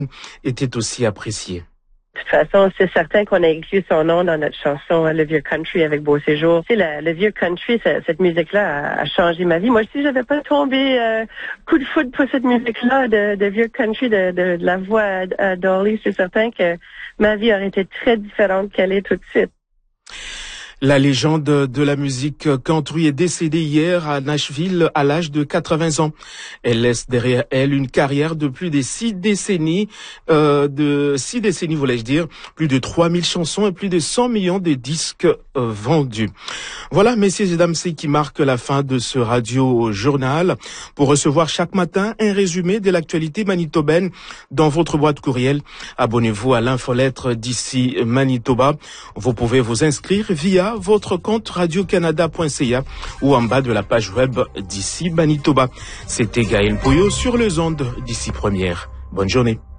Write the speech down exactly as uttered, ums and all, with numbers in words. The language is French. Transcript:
était aussi apprécié. De toute façon, c'est certain qu'on a inclus son nom dans notre chanson Le Vieux Country avec Beau Séjour. Tu sais, la, le Vieux Country, ça, cette musique-là a, a changé ma vie. Moi, si j'avais pas tombé euh, coup de foudre pour cette musique-là de, de Vieux Country, de, de, de la voix à, à Dolly, c'est certain que ma vie aurait été très différente qu'elle est tout de suite. La légende de la musique country est décédée hier à Nashville à l'âge de quatre-vingts ans. Elle laisse derrière elle une carrière de plus de six décennies, euh, de six décennies voulais-je dire, plus de trois mille chansons et plus de cent millions de disques euh, vendus. Voilà, messieurs et dames, c'est qui marque la fin de ce radio journal. Pour recevoir chaque matin un résumé de l'actualité manitobaine dans votre boîte courriel, abonnez-vous à l'infolettre d'ici Manitoba. Vous pouvez vous inscrire via votre compte radio canada point c a ou en bas de la page web d'ici Manitoba. C'était Gaël Pouillot sur les ondes d'ici Première. Bonne journée.